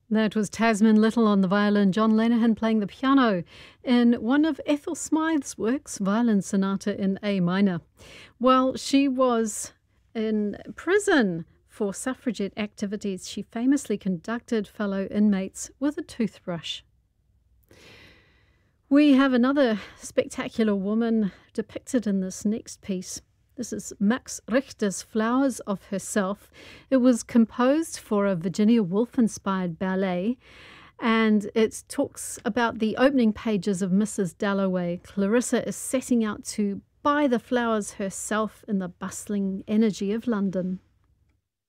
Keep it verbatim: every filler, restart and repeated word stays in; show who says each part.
Speaker 1: That was Tasman Little on the violin, John Lenihan playing the piano in one of Ethel Smythe's works, Violin Sonata in A minor. While she was in prison for suffragette activities, she famously conducted fellow inmates with a toothbrush. We have another spectacular woman depicted in this next piece. This is Max Richter's Flowers of Herself. It was composed for a Virginia Woolf-inspired ballet, and it talks about the opening pages of Missus Dalloway. Clarissa is setting out to buy the flowers herself in the bustling energy of London.